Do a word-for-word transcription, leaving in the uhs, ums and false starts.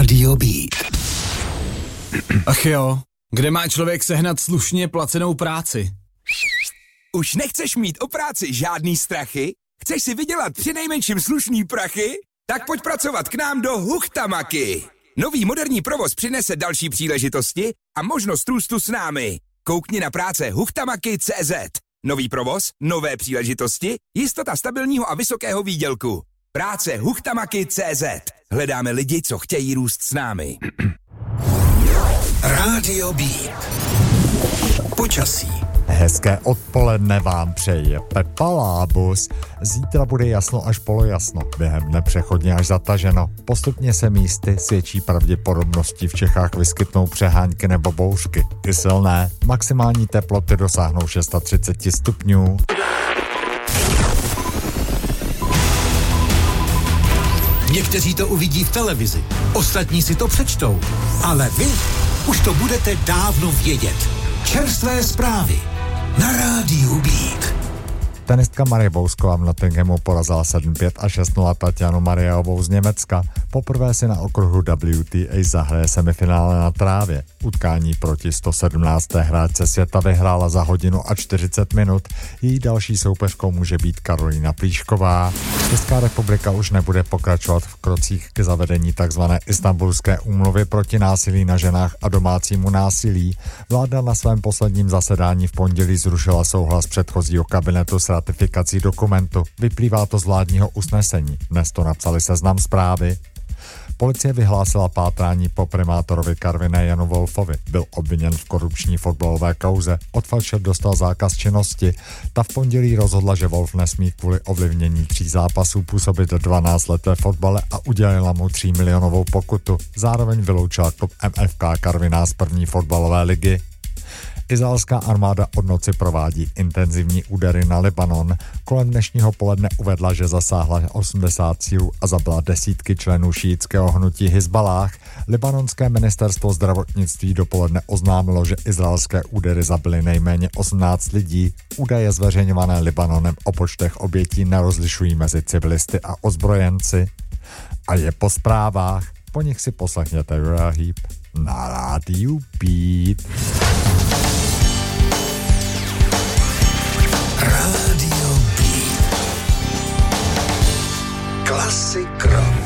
Rádio Beat. Ach jo, kde má člověk sehnat slušně placenou práci? Už nechceš mít o práci žádný strachy? Chceš si vydělat přinejmenším slušný prachy? Tak pojď pracovat k nám do Huchtamaky. Nový moderní provoz přinese další příležitosti a možnost růstu s námi. Koukni na práce huchtamaky tečka cé zet. Nový provoz, nové příležitosti, jistota stabilního a vysokého výdělku. Práce huchtamaky tečka cé zet. Hledáme lidi, co chtějí růst s námi. Rádio Beat. Počasí. Hezké odpoledne vám přeje Pepa Lábus. Zítra bude jasno až polojasno, během dne přechodně až zataženo. Postupně se místy s větší pravděpodobností v Čechách vyskytnou přehánky nebo bouřky. I silné, maximální teploty dosáhnou třicet šest stupňů. Někteří to uvidí v televizi, ostatní si to přečtou, ale vy už to budete dávno vědět. Čerstvé zprávy na Rádiu Beat. Tenistka Marie Bousková v Nottinghamu porazila sedm pět a šest nula Tatianu Mariovou z Německa. Poprvé si na okruhu W T A zahraje semifinále na trávě. Utkání proti sto sedmnácté hráčce světa vyhrála za hodinu a čtyřicet minut. Její další soupeřkou může být Karolína Plíšková. Česká republika už nebude pokračovat v krocích k zavedení tzv. Istanbulské úmluvy proti násilí na ženách a domácímu násilí. Vláda na svém posledním zasedání v pondělí zrušila souhlas předchozího kabinetu s ratifikací dokumentu. Vyplývá to z vládního usnesení. Dnes to napsali Seznam Zprávy. Policie vyhlásila pátrání po primátorovi Karviné Janu Wolfovi. Byl obviněn v korupční fotbalové kauze. Od Falšer dostal zákaz činnosti. Ta v pondělí rozhodla, že Wolf nesmí kvůli ovlivnění tří zápasů působit dvanáct let ve fotbale a udělila mu tří milionovou pokutu. Zároveň vyloučila klub M F K Karviná z první fotbalové ligy. Izraelská armáda od noci provádí intenzivní údery na Libanon. Kolem dnešního poledne uvedla, že zasáhla osmdesát cílů a zabila desítky členů šíitského hnutí Hizbalách. Libanonské ministerstvo zdravotnictví dopoledne oznámilo, že izraelské údery zabily nejméně osmnáct lidí. Údaje zveřejňované Libanonem o počtech obětí nerozlišují mezi civilisty a ozbrojenci. A je po zprávách. Po nich si poslechněte Rahib na Rádiu Beat. Rádio Beat. Klasik rock.